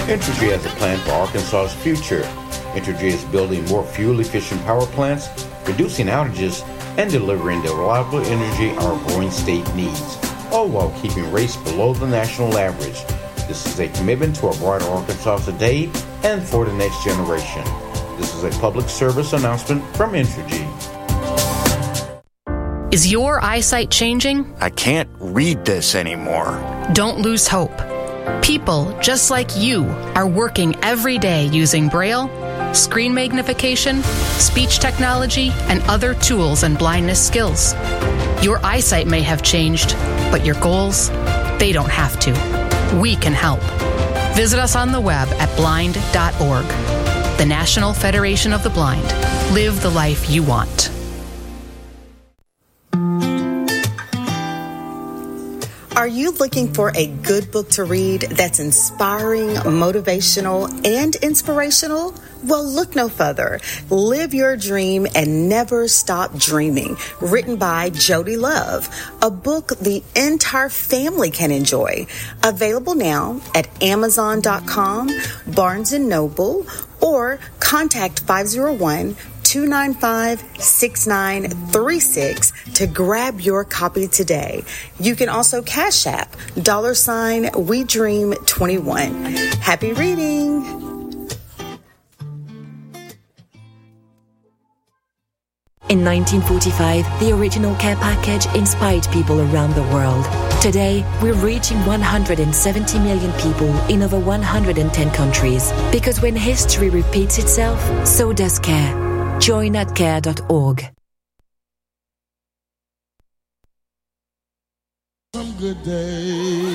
Entergy has a plan for Arkansas's future. Entergy is building more fuel-efficient power plants, reducing outages, and delivering the reliable energy our growing state needs, all while keeping rates below the national average. This is a commitment to a brighter Arkansas today and for the next generation. This is a public service announcement from Entergy. Is your eyesight changing? I can't read this anymore. Don't lose hope. People just like you are working every day using Braille, screen magnification, speech technology, and other tools and blindness skills. Your eyesight may have changed, but your goals, they don't have to. We can help. Visit us on the web at blind.org. The National Federation of the Blind. Live the life you want. Are you looking for a good book to read that's inspiring, motivational, and inspirational? Well, look no further. Live Your Dream and Never Stop Dreaming, written by Jody Love, a book the entire family can enjoy. Available now at Amazon.com, Barnes & Noble, or contact 501-295-6936 to grab your copy today. You can also Cash App $WeDream21. Happy reading! In 1945, the original care package inspired people around the world. Today, we're reaching 170 million people in over 110 countries. Because when history repeats itself, so does care. Join at care.org. Some good days.